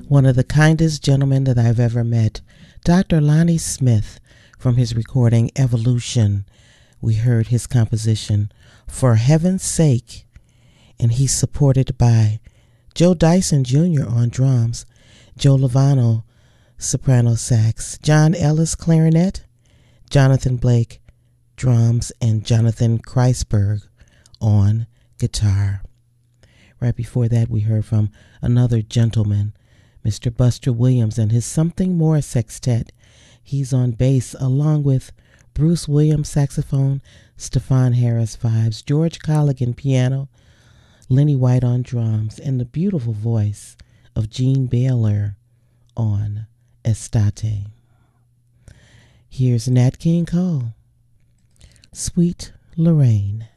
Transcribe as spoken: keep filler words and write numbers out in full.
One of the kindest gentlemen that I've ever met, Doctor Lonnie Smith, from his recording Evolution. We heard his composition, For Heaven's Sake, and he's supported by Joe Dyson Junior on drums, Joe Lovano, soprano sax, John Ellis, clarinet, Jonathan Blake, drums, and Jonathan Kreisberg on guitar. Right before that, we heard from another gentleman, Mister Buster Williams and his Something More Sextet. He's on bass along with Bruce Williams saxophone, Stefan Harris vibes, George Colligan piano, Lenny White on drums, and the beautiful voice of Gene Baylor on Estate. Here's Nat King Cole, Sweet Lorraine.